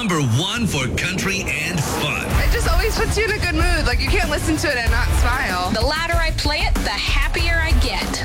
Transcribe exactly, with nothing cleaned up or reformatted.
number one for country and fun. It just always puts you in a good mood. Like, you can't listen to it and not smile. The louder I play it, the happier I get.